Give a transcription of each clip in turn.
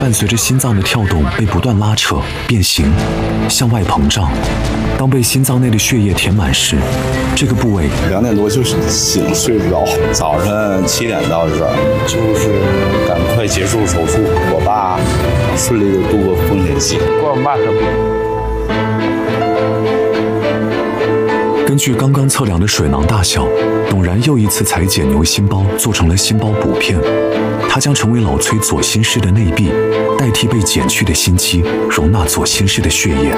伴随着心脏的跳动被不断拉扯、变形、向外膨胀。当被心脏内的血液填满时，这个部位 2点多就是醒，睡不着。早上7点到这儿，就是赶快结束手术，我爸顺利的度过风险期。 过慢个病。 根据刚刚测量的水囊大小，董然又一次裁剪牛心包，做成了心包补片。它将成为老崔左心室的内壁，代替被剪去的心肌，容纳左心室的血液。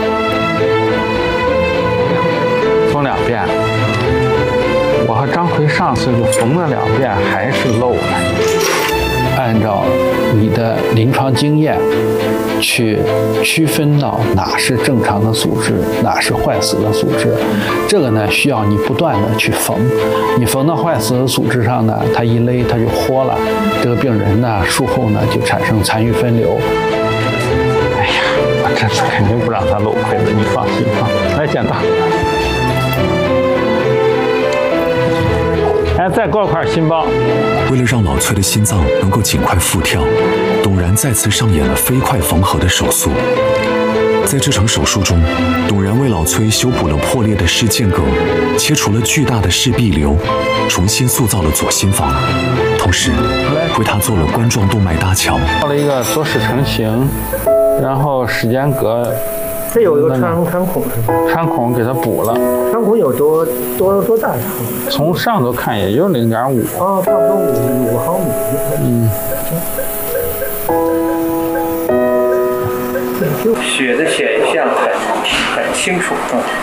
缝2遍，我和张奎上次就缝了2遍，还是漏了。按照你的临床经验去区分到哪是正常的组织，哪是坏死的组织，这个呢需要你不断的去缝。你缝到坏死的组织上呢，它一勒它就豁了，这个病人呢术后呢就产生残余分流。哎呀，我这次肯定不让他漏亏的，你放心啊。来剪刀。哎，再过块心包。 为了让老崔的心脏能够尽快复跳，董然再次上演了飞快缝合的手术。在这场手术中，董然为老崔修补了破裂的室间隔，切除了巨大的室壁瘤，重新塑造了左心房，同时为他做了冠状动脉搭桥， 做了一个左室成型，然后室间隔。 这有一个穿孔是吧？ 穿孔给它补了。 穿孔有多大呀？ 从上头看也就0.5。 哦，差不多5毫米。血的显像很清楚。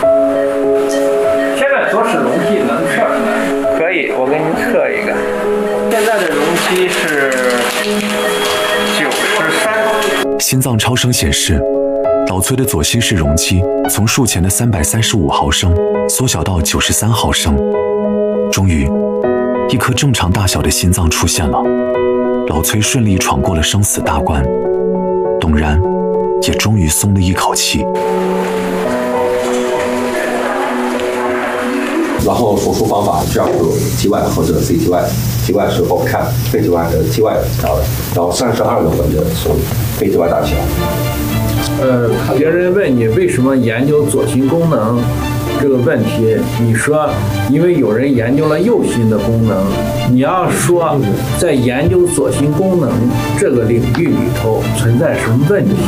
现在左室容积能测出来？可以，我给您测一个。现在的容积是93。 心脏超声显示，老崔的左心室容积从术前的335毫升缩小到93毫升。终于，一颗正常大小的心脏出现了，老崔顺利闯过了生死大关，董然也终于松了一口气。 然后手术方法这样有 TY 或者 CTY，TY 是后看肺 TY 的 TY 调的，然后32个环节是肺 TY 大小。 别人问你为什么研究左心功能这个问题，你说因为有人研究了右心的功能。你要说在研究左心功能这个领域里头存在什么问题？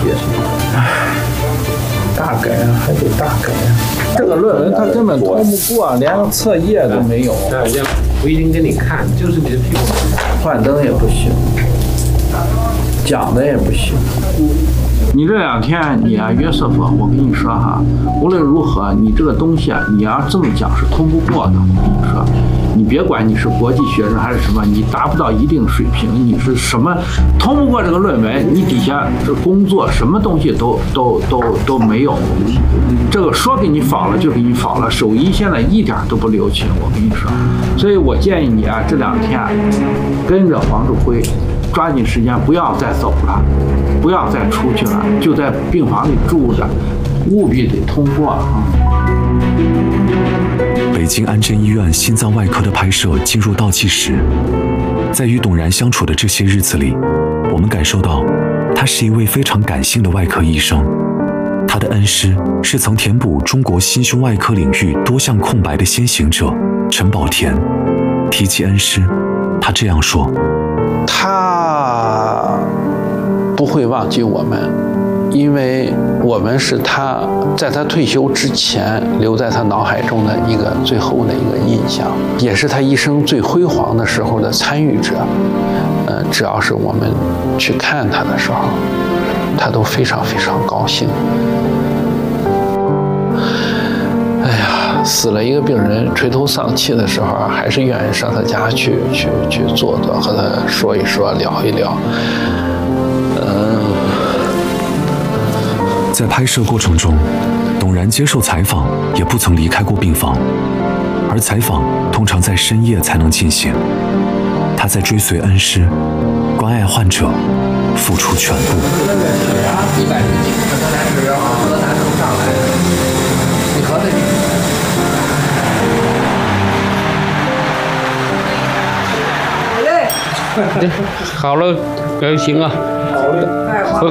大改啊，还得大改啊！这个论文他根本通不过，连个测页都没有。 我已经给你看，就是你的屁股幻灯也不行，讲的也不行。你这2天你啊，约瑟夫，我跟你说哈，无论如何，你这个东西啊，你要这么讲是通不过的。我跟你说，你别管你是国际学生还是什么，你达不到一定水平，你是什么通不过这个论文，你底下这工作什么东西都没有。这个说给你仿了就给你仿了，手艺现在一点都不留情。我跟你说，所以我建议你啊，这2天跟着黄志辉。抓紧时间，不要再走了，不要再出去了，就在病房里住着，务必得通过啊！ 北京安贞医院心脏外科的拍摄进入倒计时，在与董然相处的这些日子里，我们感受到他是一位非常感性的外科医生。他的恩师是曾填补中国心胸外科领域多项空白的先行者陈宝田。提及恩师，他这样说。 他不会忘记我们，因为我们是他在他退休之前留在他脑海中的一个最后的一个印象，也是他一生最辉煌的时候的参与者。只要是我们去看他的时候，他都非常非常高兴。哎呀，死了一个病人，垂头丧气的时候，还是愿意上他家去坐坐，和他说一说，聊一聊。 在拍摄过程中，董然接受采访也不曾离开过病房，而采访通常在深夜才能进行。他在追随恩师，关爱患者，付出全部。 好了，行啊。 好嘞。